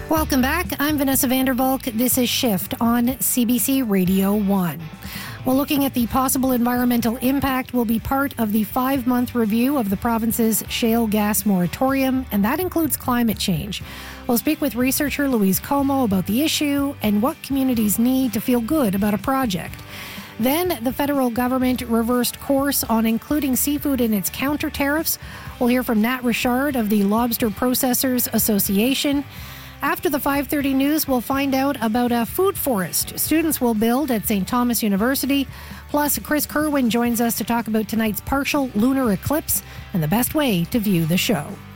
Welcome back. I'm Vanessa Vandervalk. This is Shift on CBC Radio 1. Well, looking at the possible environmental impact will be part of the 5-month review of the province's shale gas moratorium, and that includes climate change. We'll speak with researcher Louise Como about the issue and what communities need to feel good about a project. Then, the federal government reversed course on including seafood in its counter tariffs. We'll hear from Nat Richard of the Lobster Processors Association. After the 5:30 news, we'll find out about a food forest students will build at St. Thomas University. Plus, Chris Kerwin joins us to talk about tonight's partial lunar eclipse and the best way to view the show.